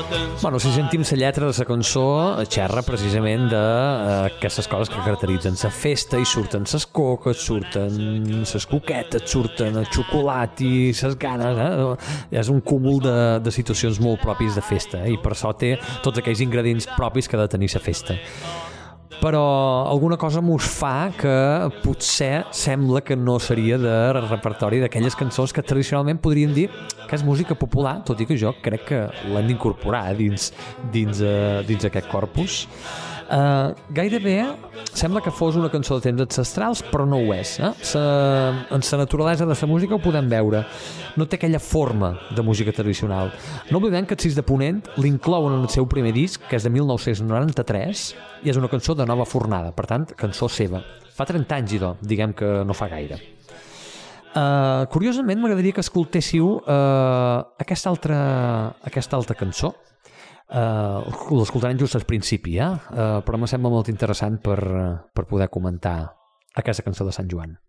Bueno, si sentim la lletra de la cançó, xerra precisament d'aquestes coses que caracteritzen la festa, i surten les coques, surten les coquetes, surten el xocolat i les ganes, És un cúmul de situacions molt propis de festa, i per això té tots aquells ingredients propis que ha de tenir la festa. Però alguna cosa mos fa que potser sembla que no seria de repertori d'aquelles cançons que tradicionalment podríem dir que és música popular, tot i que jo crec que l'hem d'incorporar dins aquest corpus. Gairebé sembla que fos una cançó de temps ancestrals, però no ho és. En la naturalesa de la música ho podem veure. No té aquella forma de música tradicional. No oblidem que el Sis de Ponent l'inclouen en el seu primer disc, que és de 1993, i és una cançó de nova fornada, per tant, cançó seva. Fa 30 anys, idò, diguem que no fa gaire. Curiosament, m'agradaria que escoltéssiu aquesta altra cançó. L'escoltarem just al principi, però me sembla molt interessant per poder comentar aquesta cançó de Sant Joan.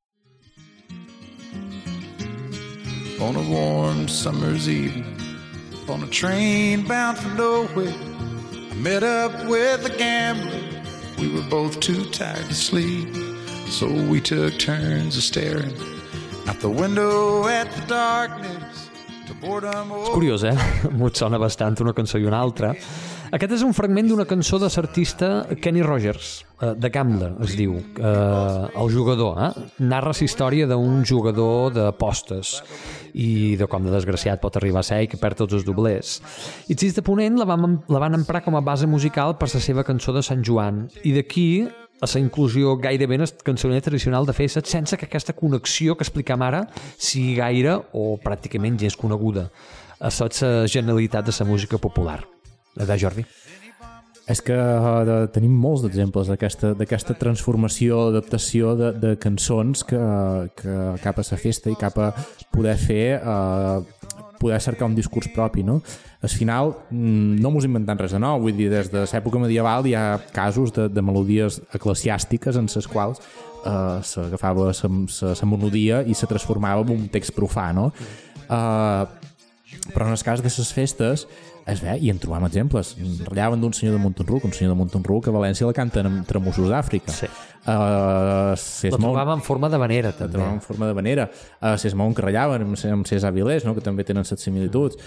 On a warm summer's evening, on a train bound for nowhere, I met up with a gambler. We were both too tired to sleep, so we took turns of staring out the window at the darkness. És curiós, M'ho sona bastant una cançó i una altra. Aquest és un fragment d'una cançó de l'artista Kenny Rogers, The Gambler, es diu, el jugador. Narra la història d'un jugador d'apostes i de com de desgraciat pot arribar a ser i que perd tots els doblers. I Sis de Ponent la van emprar com a base musical per la seva cançó de Sant Joan, i d'aquí a la inclusió gairebé en el cançoner tradicional de festa, sense que aquesta connexió que expliquem ara sigui gaire o pràcticament gens coneguda. Això és la genialitat de la música popular. Jordi? És que tenim molts exemples d'aquesta transformació, adaptació de cançons que cap a la festa i cap a poder fer poder cercar un discurs propi, no? Al final no mos inventem res de nou, vull dir, des de l'època medieval hi ha casos de melodies eclesiàstiques en les quals s'agafava la melodia i se transformava en un text profà, no? Però en el cas de les festes es ve, i en trobam exemples. Rallaven d'un senyor de Montenruc, un senyor de Montenruc que a València la canten entre Mossos d'Àfrica. Sí. La trobàvem en forma de vanera, també. La trobàvem en forma de vanera. Sesmont que rallaven amb César Vilés, no? Que també tenen set similituds.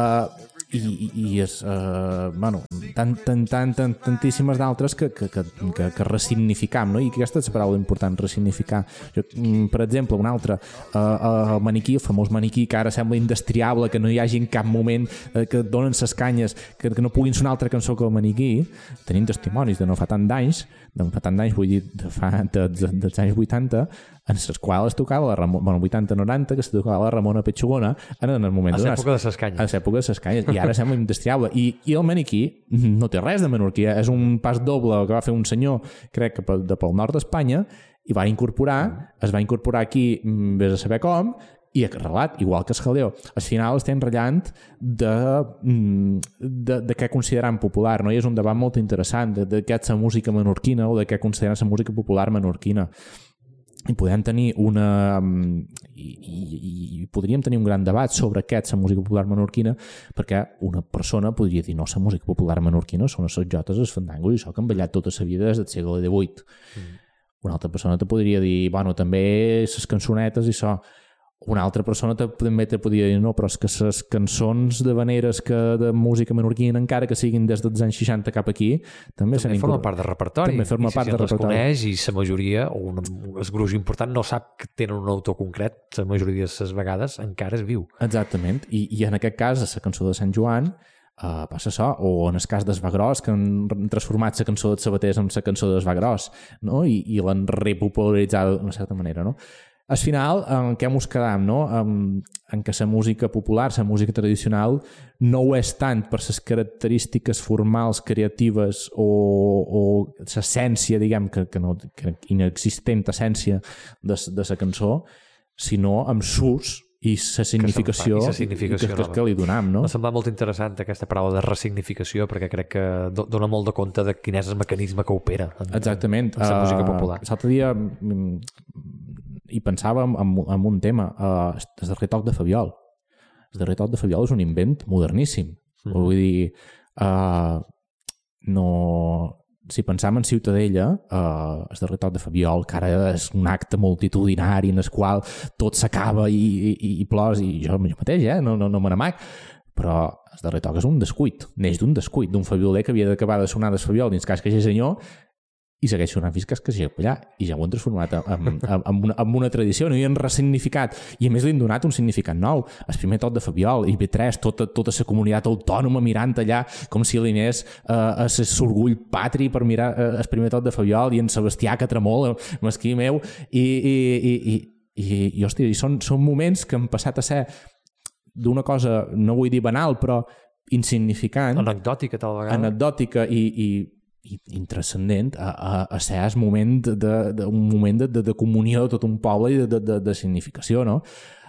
I és, bueno, tantíssimes d'altres que ressignificam, no? I aquesta és la paraula important, ressignificar. Per exemple, un altre, el maniquí, el famós maniquí, que ara sembla indestriable, que no hi hagi en cap moment que donen ses canyes, que no puguin sonar altra cançó que el maniquí. Tenim testimonis de no fa tant d'anys, vull dir, dels anys 80, en les quals es tocava la Ramona, bueno, 80-90, que es tocava la Ramona Petxugona en el moment a l'època de ses canyes. A l'època de ses canyes, i ara sembla indestriable. I el maniquí no té res de menorquia, és un pas doble que va fer un senyor, crec que pel nord d'Espanya, i es va incorporar aquí, vés a saber com, i arreglat, igual que el Jaleo. Al final estem ratllant de què consideram popular, no? I és un debat molt interessant de què és la música menorquina o de què consideram la música popular menorquina. I podem tenir i podríem tenir un gran debat sobre què és la música popular menorquina, perquè una persona podria dir, no, la música popular menorquina són les jotes, els fandangos i això que han ballat tota la vida des del segle XVIII. Una altra persona te podria dir, bueno, també les cançonetes i això. Una altra persona també te podria dir, no, però és que les cançons de veneres de música menorquina, encara que siguin des dels anys 60 cap aquí, també forma part del repertori. També forma part del repertori. Coneix, i la majoria, o un gruix important, no sap que tenen un autor concret, la majoria de les vegades encara es viu. Exactament, i en aquest cas, la cançó de Sant Joan, passa això, o en el cas d'Esvagros, que han transformat la cançó dels Sabaters en la cançó d'Esvagros, no? I l'han repopularitzat d'una certa manera, no? Al final, en què ens quedam, no? En que la música popular, la música tradicional, no ho és tant per les característiques formals, creatives o l'essència, diguem, que inexistent essència de la cançó, sinó amb s'ús i la significació que li donam, no? M'ha semblat molt interessant aquesta paraula de ressignificació, perquè crec que dona molt de compte de quin és el mecanisme que opera en la música popular. L'altre dia i pensava en un tema, el darrer toc de Fabiol. El darrer toc de Fabiol és un invent moderníssim. Vull dir, no... Si pensam en Ciutadella, el darrer toc de Fabiol, que ara és un acte multitudinari en el qual tot s'acaba i plors, i jo mateix, no me n'amac, però el darrer toc és un descuit, neix d'un descuit, d'un fabioler que havia d'acabar de sonar del Fabiol dins cas que ja senyor, i segueix sonant fins que ja allà, i ja ho han transformat en una tradició, no hi han ressignificat, i a més li han donat un significat nou, el primer tot de Fabiol, i B3, tota la comunitat autònoma mirant allà, com si alinés a l'orgull patri per mirar el primer tot de Fabiol, i en Sebastià que tremola, mesquí meu, i hòstia, són moments que han passat a ser d'una cosa, no vull dir banal, però insignificant, anecdòtica tal vegada, anecdòtica i intranscendent a ser un moment de comunió de tot un poble i de significació, no?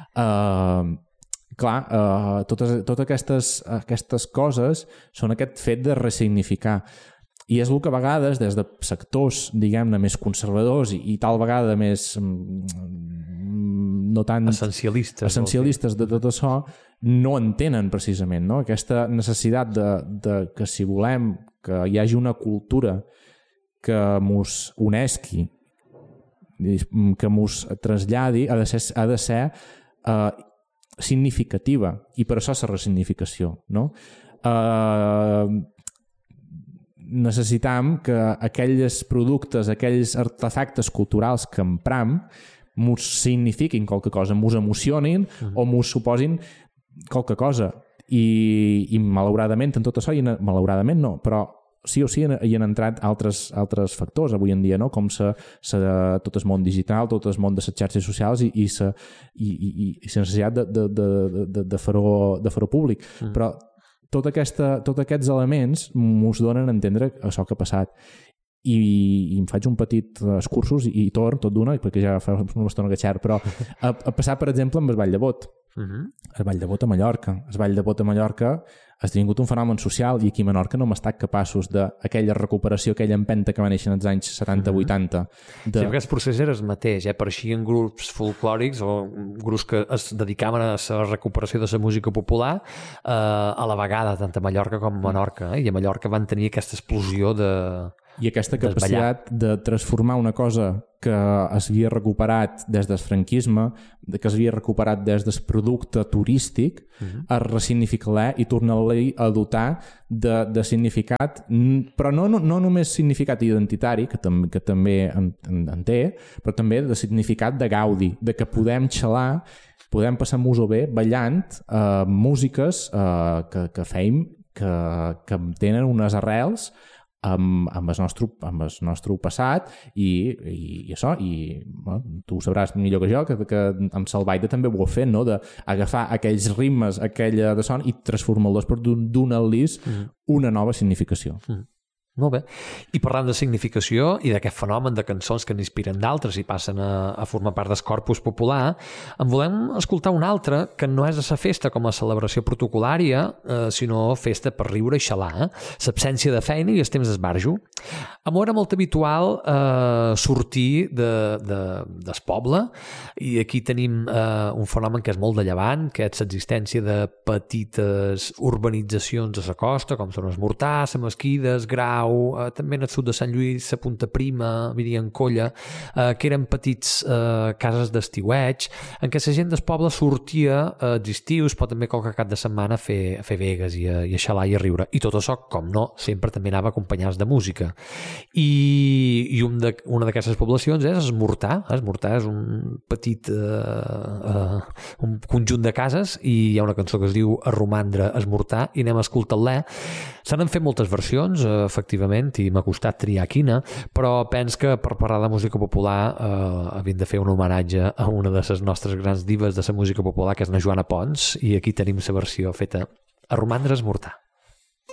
Clar, totes aquestes coses són aquest fet de ressignificar, i és el que a vegades des de sectors, diguem-ne, més conservadors i tal vegada més no tan essencialistes de tot això no entenen precisament, no? Aquesta necessitat de que si volem que hi hagi una cultura que mos unesqui, que mos traslladi, ha de ser significativa, i per això la ressignificació, no? Necessitam que aquells productes, aquells artefactes culturals que empram mos signifiquin qualque cosa, mos emocionin o mos suposin qualque cosa. I malauradament en tot això, malauradament no, però sí o sí hi han entrat altres factors avui en dia, no? Com tot el món digital, tot el món de les xarxes socials i la necessitat de fer-ho públic. Però tots aquests elements mos donen a entendre això que ha passat. I em faig un petit excursus i torn tot d'una, perquè ja fa una estona que xerro, però ha passat, per exemple, amb el Ball de Bot. El Ball de Bot a Mallorca. El Ball de Bot a Mallorca ha esdevingut un fenomen social, i aquí a Menorca no hem estat capaços d'aquella recuperació, aquella empenta que va néixer en els anys 70-80. Sí, perquè el procés era el mateix, apareixien grups folclòrics o grups que es dedicaven a la recuperació de la música popular a la vegada, tant a Mallorca com a Menorca, i a Mallorca van tenir aquesta explosió de... I aquesta capacitat de transformar una cosa que s'havia recuperat des del franquisme, que s'havia recuperat des del producte turístic, a ressignificar-la i tornar-la a dotar de significat, però no només significat identitari, que també en té, però també de significat de gaudi, de que podem xalar, podem passar-nos-ho bé ballant músiques que feim, que tenen unes arrels amb el nostre passat i això, i bueno, tu ho sabràs millor que jo, que amb Salvaire també ho he fet, no? D'agafar aquells ritmes, aquella de son i transformar-los per donar-los una nova significació. Molt bé. I parlant de significació i d'aquest fenomen de cançons que n'inspiren d'altres i passen a formar part del corpus popular, en volem escoltar una altra que no és a la festa com a celebració protocolària, sinó festa per riure i xalar, l'absència de feina i els temps d'esbarjo. A Mo era molt habitual sortir del poble, i aquí tenim un fenomen que és molt de llevant, que és l'existència de petites urbanitzacions a la costa, com són els Mortà, la Mesquida, el Grau, també en el sud de Sant Lluís, a Punta Prima, Colla, que eren petits cases d'estiueig, en què la gent del poble sortia als estius, però també qualque cap de setmana a fer vegues i a xalar i a riure. I tot això, com no, sempre també anava acompanyats de música. I una d'aquestes poblacions és el Mortà. El Mortà és un petit un conjunt de cases, i hi ha una cançó que es diu A romandre es Mortà, i anem a escoltar-la. Se n'han fet moltes versions, efectivament, i m'ha costat triar quina, però penso que per parlar de música popular havien de fer un homenatge a una de les nostres grans divas de la música popular, que és na Joana Pons, i aquí tenim la versió feta A romandre es Mortà.